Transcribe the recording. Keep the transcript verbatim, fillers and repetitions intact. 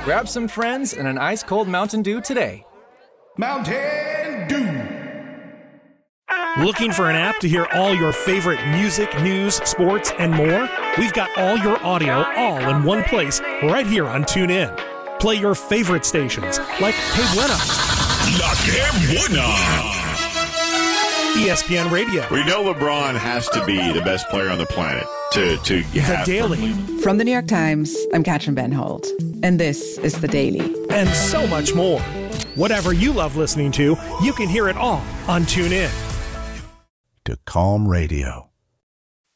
Grab some friends and an ice-cold Mountain Dew today. Mountain Dew. Looking for an app to hear all your favorite music, news, sports, and more? We've got all your audio all in one place right here on TuneIn. Play your favorite stations like Que Buena, La Que Buena, E S P N Radio. We know LeBron has to be the best player on the planet to, to have The Daily. From the New York Times, I'm Katrin Ben Holt, and this is The Daily. And so much more. Whatever you love listening to, you can hear it all on TuneIn. To Calm Radio.